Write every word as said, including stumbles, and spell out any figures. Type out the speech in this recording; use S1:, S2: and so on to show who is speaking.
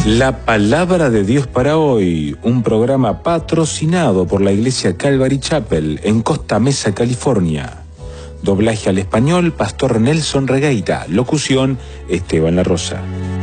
S1: La palabra de Dios para hoy, un programa patrocinado por la iglesia Calvary Chapel en Costa Mesa, California. Doblaje al español, Pastor Nelson Regueira. Locución, Esteban La Rosa.